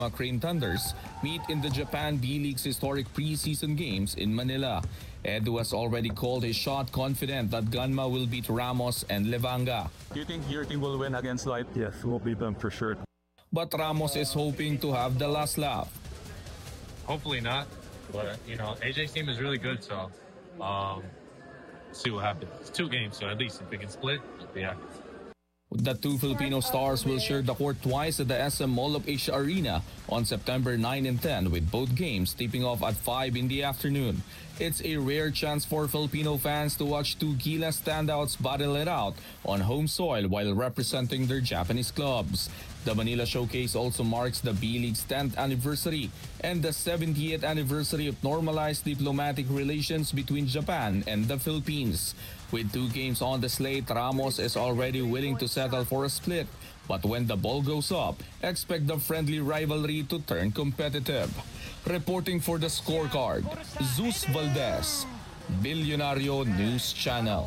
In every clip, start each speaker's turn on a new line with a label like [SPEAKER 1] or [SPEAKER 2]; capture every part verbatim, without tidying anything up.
[SPEAKER 1] Crane Thunders meet in the Japan B-League's historic preseason games in Manila. Edu has already called his shot, confident that Ganma will beat Ramos and Levanga.
[SPEAKER 2] Do you think your team will win against Light?
[SPEAKER 3] Yes, we'll beat them for sure.
[SPEAKER 1] But Ramos is hoping to have the last laugh.
[SPEAKER 4] Hopefully not, but you know, A J's team is really good, so um, see what happens. It's two games, so at least if we can split, yeah.
[SPEAKER 1] The two Filipino stars will share the court twice at the S M Mall of Asia Arena on September ninth and tenth, with both games tipping off at five in the afternoon. It's a rare chance for Filipino fans to watch two Gilas standouts battle it out on home soil while representing their Japanese clubs. The Manila Showcase also marks the B-League's tenth anniversary and the seventieth anniversary of normalized diplomatic relations between Japan and the Philippines. With two games on the slate, Ramos is already willing to settle for a split. But when the ball goes up, expect the friendly rivalry to turn competitive. Reporting for the scorecard, Zeus Valdez, Billionario News Channel.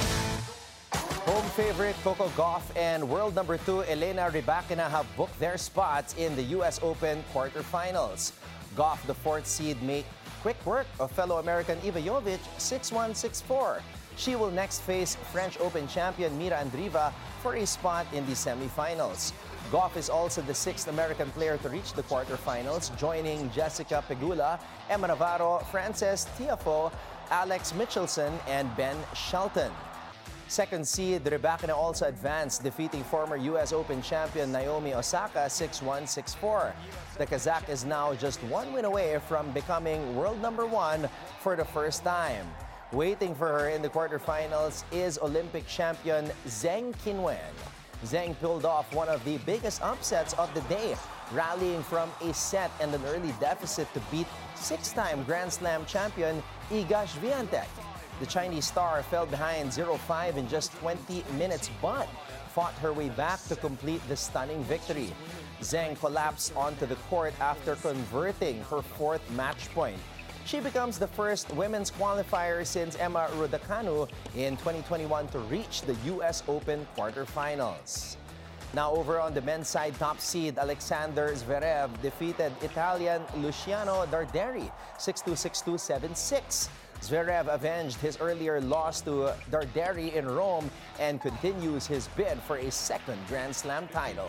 [SPEAKER 5] Home favorite Coco Gauff and world number two Elena Rybakina have booked their spots in the U S Open quarterfinals. Gauff, the fourth seed, made quick work of fellow American Iva Jovic six one, six four. She will next face French Open champion Mira Andreeva for a spot in the semifinals. Gauff is also the sixth American player to reach the quarterfinals, joining Jessica Pegula, Emma Navarro, Frances Tiafoe, Alex Michelson, and Ben Shelton. Second seed, Rybakina also advanced, defeating former U S Open champion Naomi Osaka six one, six four. The Kazakh is now just one win away from becoming world number one for the first time. Waiting for her in the quarterfinals is Olympic champion Zheng Qinwen. Zheng pulled off one of the biggest upsets of the day, rallying from a set and an early deficit to beat six-time Grand Slam champion Iga Swiatek. The Chinese star fell behind zero five in just twenty minutes, but fought her way back to complete the stunning victory. Zheng collapsed onto the court after converting her fourth match point. She becomes the first women's qualifier since Emma Raducanu in twenty twenty-one to reach the U S Open quarterfinals. Now over on the men's side, top seed Alexander Zverev defeated Italian Luciano Darderi six two, six two, seven six. Zverev avenged his earlier loss to Darderi in Rome and continues his bid for a second Grand Slam title.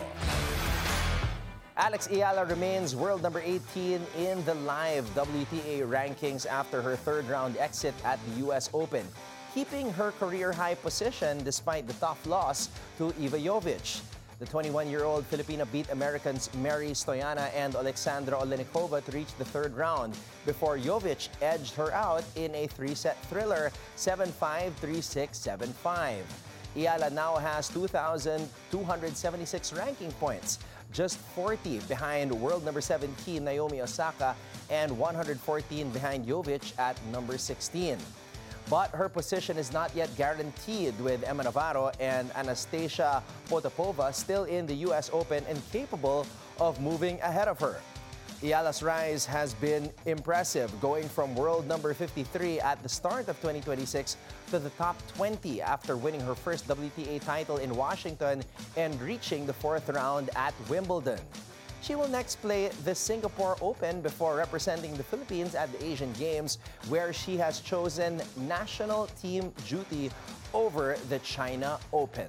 [SPEAKER 5] Alex Ayala remains world number eighteen in the live W T A rankings after her third-round exit at the U S Open, keeping her career-high position despite the tough loss to Iva Jovic. The twenty-one-year-old Filipina beat Americans Mary Stoyana and Alexandra Olenikova to reach the third round before Jovic edged her out in a three-set thriller, seven five, three six, seven five. Ayala now has two thousand two hundred seventy-six ranking points, just forty behind world number seventeen Naomi Osaka and one hundred fourteen behind Jovic at number sixteen. But her position is not yet guaranteed, with Emma Navarro and Anastasia Potapova still in the U S Open and capable of moving ahead of her. Ayala's rise has been impressive, going from world number fifty-three at the start of twenty twenty-six to the top twenty after winning her first W T A title in Washington and reaching the fourth round at Wimbledon. She will next play the Singapore Open before representing the Philippines at the Asian Games, where she has chosen national team duty over the China Open.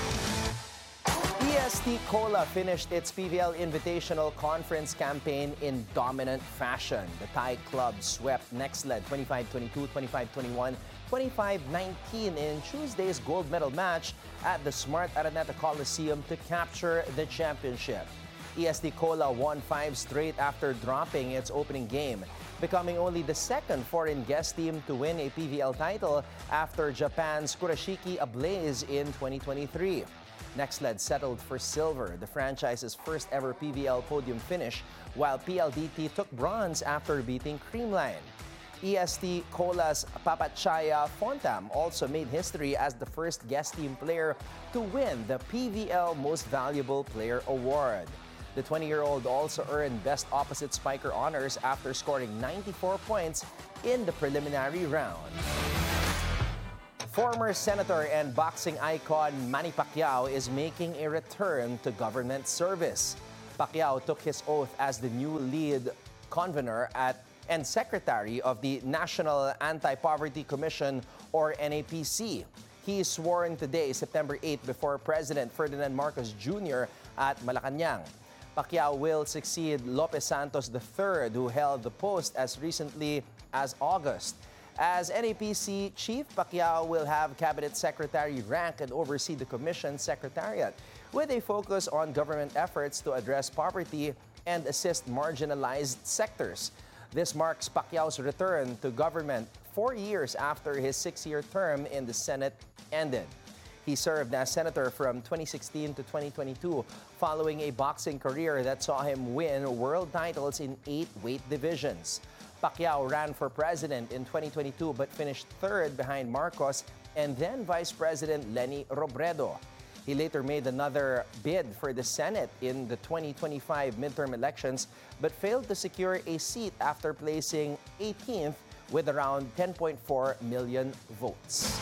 [SPEAKER 5] E S T Cola finished its P V L Invitational Conference campaign in dominant fashion. The Thai club swept Nextled twenty-five twenty-two, twenty-five twenty-one, twenty-five nineteen in Tuesday's gold medal match at the Smart Araneta Coliseum to capture the championship. E S T Cola won five straight after dropping its opening game, becoming only the second foreign guest team to win a P V L title after Japan's Kurashiki Ablaze in twenty twenty-three. Nextled settled for silver, the franchise's first ever P V L podium finish, while P L D T took bronze after beating Creamline. E S T Cola's Papachaya Fontam also made history as the first guest team player to win the P V L Most Valuable Player Award. The twenty-year-old also earned Best Opposite Spiker honors after scoring ninety-four points in the preliminary round. Former senator and boxing icon Manny Pacquiao is making a return to government service. Pacquiao took his oath as the new lead convener at and secretary of the National Anti-Poverty Commission, or N A P C. He is sworn today, September eighth, before President Ferdinand Marcos Junior at Malacanang. Pacquiao will succeed Lopez Santos the third, who held the post as recently as August. As N A P C chief, Pacquiao will have cabinet secretary rank and oversee the commission's secretariat, with a focus on government efforts to address poverty and assist marginalized sectors. This marks Pacquiao's return to government four years after his six-year term in the Senate ended. He served as senator from twenty sixteen to twenty twenty-two, following a boxing career that saw him win world titles in eight weight divisions. Pacquiao ran for president in twenty twenty-two but finished third behind Marcos and then Vice President Leni Robredo. He later made another bid for the Senate in the twenty twenty-five midterm elections but failed to secure a seat after placing eighteenth with around ten point four million votes.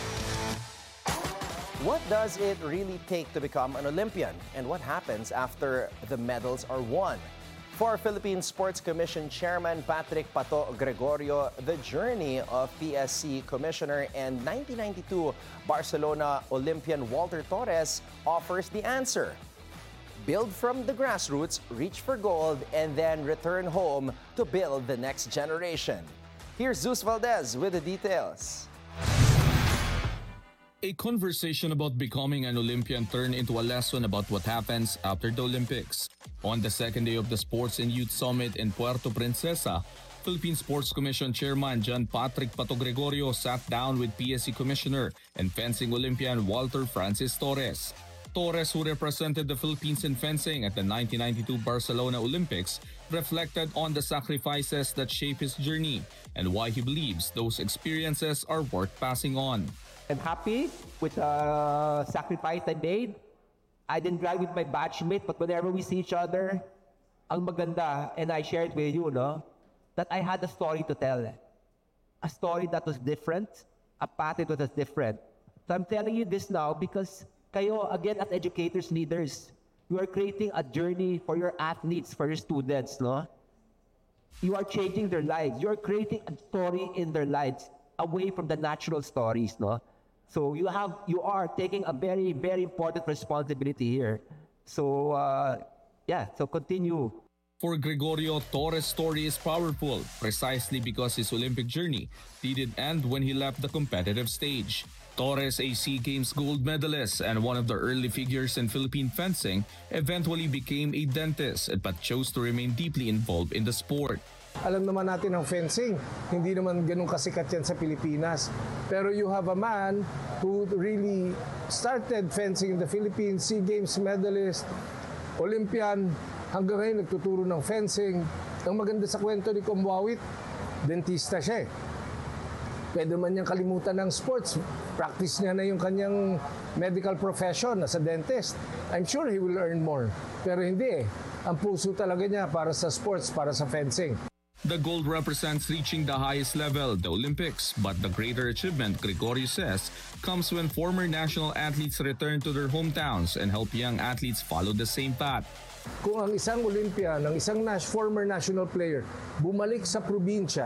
[SPEAKER 5] What does it really take to become an Olympian, and what happens after the medals are won? For Philippine Sports Commission Chairman Patrick Pato Gregorio, the journey of P S C Commissioner and nineteen ninety-two Barcelona Olympian Walter Torres offers the answer. Build from the grassroots, reach for gold, and then return home to build the next generation. Here's Zeus Valdez with the details.
[SPEAKER 1] A conversation about becoming an Olympian turned into a lesson about what happens after the Olympics. On the second day of the Sports and Youth Summit in Puerto Princesa, Philippine Sports Commission Chairman John Patrick Pato Gregorio sat down with P S C Commissioner and fencing Olympian Walter Francis Torres. Torres, who represented the Philippines in fencing at the nineteen ninety-two Barcelona Olympics, reflected on the sacrifices that shaped his journey and why he believes those experiences are worth passing on.
[SPEAKER 3] I'm happy with the uh, sacrifice I made. I didn't drive with my batchmate, but whenever we see each other, ang maganda, and I shared with you, no, that I had a story to tell. A story that was different, a path that was different. So I'm telling you this now because kayo, again, as educators, leaders, you are creating a journey for your athletes, for your students, no? You are changing their lives. You are creating a story in their lives away from the natural stories, no? So you have, you are taking a very, very important responsibility here. So, uh, yeah, so continue.
[SPEAKER 1] For Gregorio, Torres' story is powerful precisely because his Olympic journey didn't end when he left the competitive stage. Torres, a SEA Games gold medalist and one of the early figures in Philippine fencing, eventually became a dentist but chose to remain deeply involved in the sport.
[SPEAKER 6] Alam naman natin ang fencing, hindi naman ganun kasikat yan sa Pilipinas. Pero you have a man who really started fencing in the Philippines, SEA Games medalist, Olympian, hanggang ngayon nagtuturo ng fencing. Ang maganda sa kwento ni Kumwawit, dentista siya eh. Pwede man niyang kalimutan ng sports. Practice niya na yung kanyang medical profession as a dentist. I'm sure he will earn more. Pero hindi eh. Ang puso talaga niya para sa sports, para sa fencing.
[SPEAKER 1] The gold represents reaching the highest level, the Olympics, but the greater achievement, Gregorio says, comes when former national athletes return to their hometowns and help young athletes follow the same path.
[SPEAKER 6] Kung ang isang Olympian, ang isang nas- former national player, bumalik sa probinsya,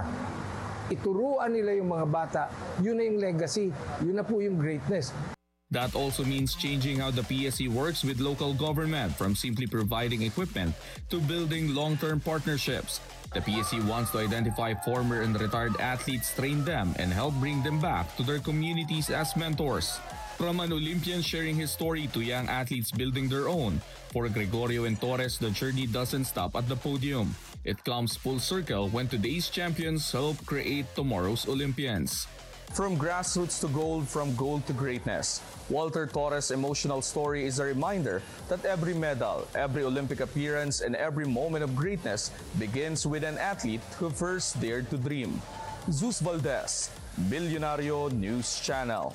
[SPEAKER 6] ituruan nila yung mga bata, yun na yung legacy, yun na po yung greatness.
[SPEAKER 1] That also means changing how the P S C works with local government, from simply providing equipment to building long-term partnerships. The P S C wants to identify former and retired athletes, train them, and help bring them back to their communities as mentors. From an Olympian sharing his story to young athletes building their own, for Gregorio and Torres, the journey doesn't stop at the podium. It comes full circle when today's champions help create tomorrow's Olympians.
[SPEAKER 2] From grassroots to gold, from gold to greatness, Walter Torres' emotional story is a reminder that every medal, every Olympic appearance, and every moment of greatness begins with an athlete who first dared to dream. Zeus Valdez, Milyonaryo News Channel.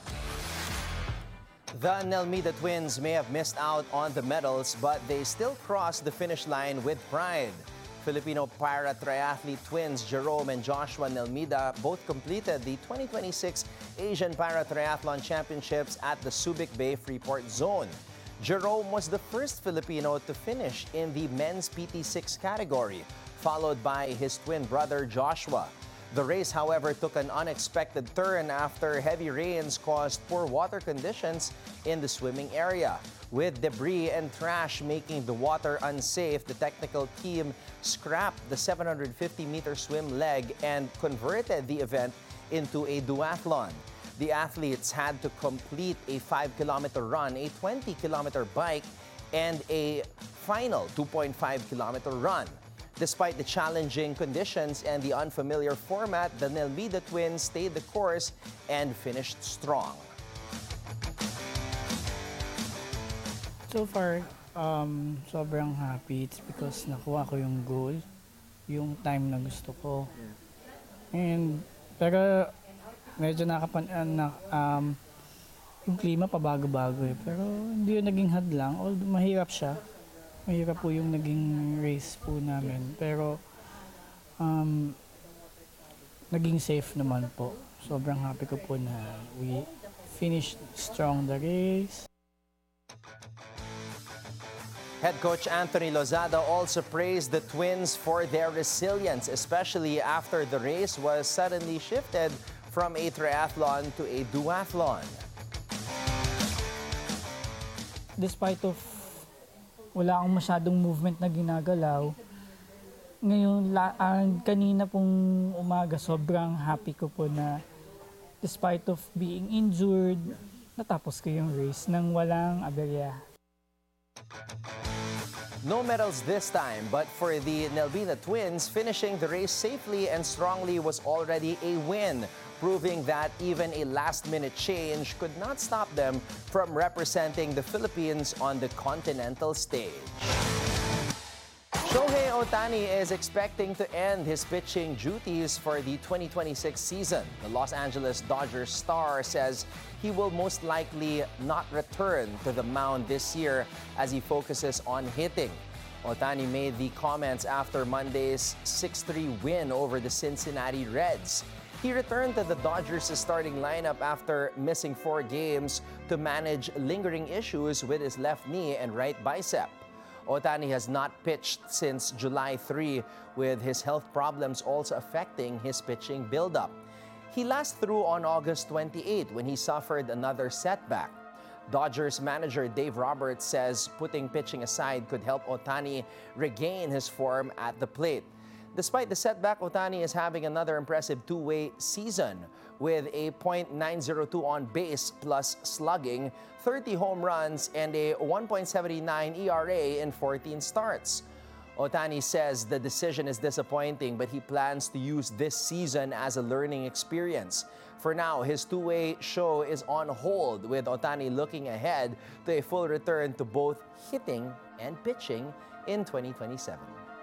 [SPEAKER 5] The Nelmida twins may have missed out on the medals, but they still crossed the finish line with pride. Filipino para-triathlete twins Jerome and Joshua Nelmida both completed the twenty twenty-six Asian Para-Triathlon Championships at the Subic Bay Freeport Zone. Jerome was the first Filipino to finish in the men's P T six category, followed by his twin brother Joshua. The race, however, took an unexpected turn after heavy rains caused poor water conditions in the swimming area. With debris and trash making the water unsafe, the technical team scrapped the seven hundred fifty meter swim leg and converted the event into a duathlon. The athletes had to complete a five kilometer run, a twenty kilometer bike, and a final two point five kilometer run. Despite the challenging conditions and the unfamiliar format, the Nelmida twins stayed the course and finished strong.
[SPEAKER 7] So far, um, sobrang happy. It's because nakuha ko yung goal, yung time na gusto ko. And, pero medyo nakapan, uh, na, um, yung klima pabago-bago eh. Pero hindi yun naging hadlang, although mahirap siya. Mahirap po yung naging race po namin. Pero um, naging safe naman po. Sobrang happy ko po na we finished strong the race.
[SPEAKER 5] Head coach Anthony Lozada also praised the twins for their resilience, especially after the race was suddenly shifted from a triathlon to a duathlon.
[SPEAKER 7] Despite of wala akong masyadong movement na ginagalaw, ngayon, la, uh, kanina pong umaga, sobrang happy ko po na despite of being injured, natapos ko yung race nang walang aberya.
[SPEAKER 5] No medals this time, but for the Nelvina twins, finishing the race safely and strongly was already a win, proving that even a last-minute change could not stop them from representing the Philippines on the continental stage. Shohei Ohtani is expecting to end his pitching duties for the twenty twenty-six season. The Los Angeles Dodgers star says he will most likely not return to the mound this year as he focuses on hitting. Ohtani made the comments after Monday's six three win over the Cincinnati Reds. He returned to the Dodgers' starting lineup after missing four games to manage lingering issues with his left knee and right bicep. Ohtani has not pitched since July third, with his health problems also affecting his pitching buildup. He last threw on August twenty-eighth when he suffered another setback. Dodgers manager Dave Roberts says putting pitching aside could help Ohtani regain his form at the plate. Despite the setback, Ohtani is having another impressive two-way season with a point nine oh two on base plus slugging, thirty home runs, and a one point seven nine E R A in fourteen starts. Ohtani says the decision is disappointing, but he plans to use this season as a learning experience. For now, his two-way show is on hold, with Ohtani looking ahead to a full return to both hitting and pitching in twenty twenty-seven.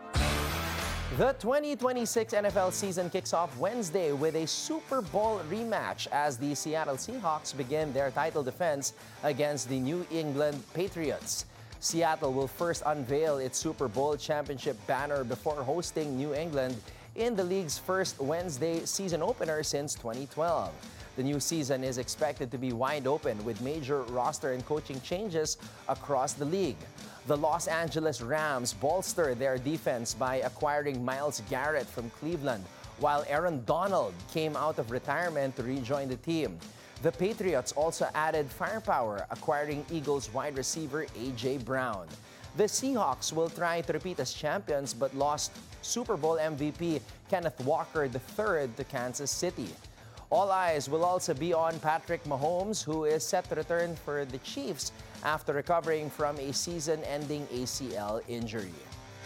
[SPEAKER 5] The twenty twenty-six N F L season kicks off Wednesday with a Super Bowl rematch as the Seattle Seahawks begin their title defense against the New England Patriots. Seattle will first unveil its Super Bowl championship banner before hosting New England in the league's first Wednesday season opener since twenty twelve. The new season is expected to be wide open with major roster and coaching changes across the league. The Los Angeles Rams bolster their defense by acquiring Myles Garrett from Cleveland, while Aaron Donald came out of retirement to rejoin the team. The Patriots also added firepower, acquiring Eagles wide receiver A J Brown. The Seahawks will try to repeat as champions but lost Super Bowl M V P Kenneth Walker the third to Kansas City. All eyes will also be on Patrick Mahomes, who is set to return for the Chiefs after recovering from a season-ending A C L injury.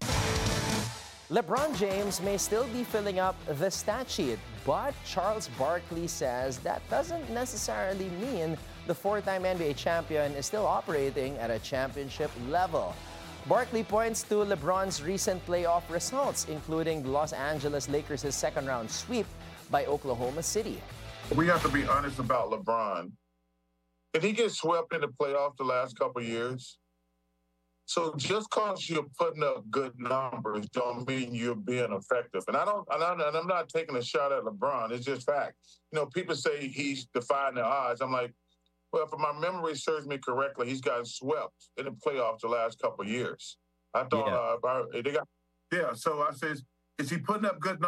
[SPEAKER 5] LeBron James may still be filling up the stat sheet, but Charles Barkley says that doesn't necessarily mean the four-time N B A champion is still operating at a championship level. Barkley points to LeBron's recent playoff results, including the Los Angeles Lakers' second-round sweep by Oklahoma City.
[SPEAKER 8] We have to be honest about LeBron. Did he get swept in the playoffs the last couple of years? So just because you're putting up good numbers don't mean you're being effective. And I don't, and I'm, and I'm not taking a shot at LeBron. It's just fact. You know, people say he's defying the odds. I'm like, Well, if my memory serves me correctly, he's gotten swept in the playoffs the last couple of years. I thought
[SPEAKER 5] Yeah.
[SPEAKER 8] uh, I- they got yeah. So I says, is he putting up good